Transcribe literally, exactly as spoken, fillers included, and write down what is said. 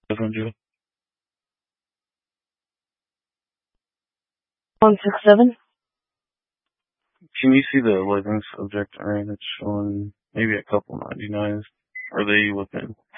Seven, Joe. One six seven. Can you see the living subject array that's showing maybe a couple ninety-nines? Are they within?